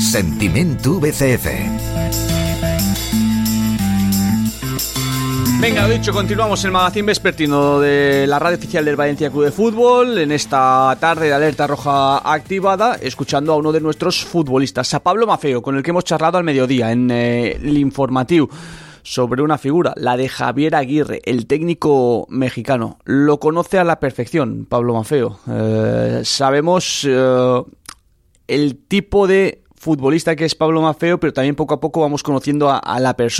Sentimiento VCF. Venga, lo dicho, continuamos el magazín vespertino de la radio oficial del Valencia Club de Fútbol en esta tarde de alerta roja activada, escuchando a uno de nuestros futbolistas, a Pablo Maffeo, con el que hemos charlado al mediodía en el informativo sobre una figura, la de Javier Aguirre, el técnico mexicano. Lo conoce a la perfección Pablo Maffeo. Sabemos el tipo de futbolista que es Pablo Maffeo, pero también poco a poco vamos conociendo a la persona.